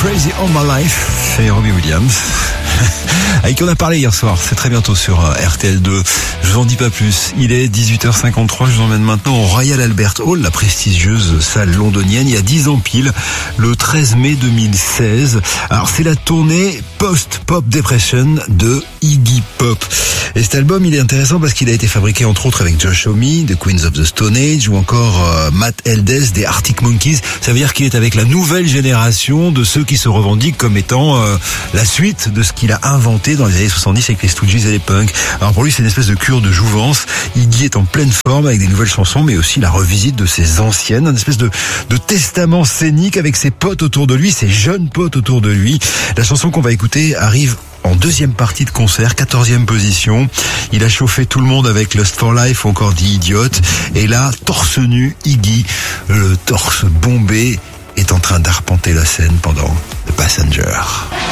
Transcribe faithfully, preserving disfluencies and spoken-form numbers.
Crazy All My Life, c'est Robbie Williams. Avec qui on a parlé hier soir, c'est très bientôt sur R T L deux. Je vous en dis pas plus. Il est dix-huit heures cinquante-trois, je vous emmène maintenant au Royal Albert Hall, la prestigieuse salle londonienne, il y a dix ans pile, le treize mai deux mille seize. Alors c'est la tournée Post-Pop Depression de Iggy Pop. Et cet album, il est intéressant parce qu'il a été fabriqué entre autres avec Josh Homme, The Queens of the Stone Age, ou encore euh, Matt Helders des Arctic Monkeys. Ça veut dire qu'il est avec la nouvelle génération de ceux qui se revendiquent comme étant euh, la suite de ce qu'il a inventé dans les années soixante-dix avec les Stooges et les punks. Alors pour lui, c'est une espèce de cure de jouvence. Iggy est en pleine forme avec des nouvelles chansons, mais aussi la revisite de ses anciennes, une espèce de, de testament scénique avec ses potes autour de lui, ses jeunes potes autour de lui. La chanson qu'on va écouter arrive en deuxième partie de concert, quatorzième position. Il a chauffé tout le monde avec Lust for Life ou encore The Idiot. Et là, torse nu, Iggy, le torse bombé, est en train d'arpenter la scène pendant The Passenger.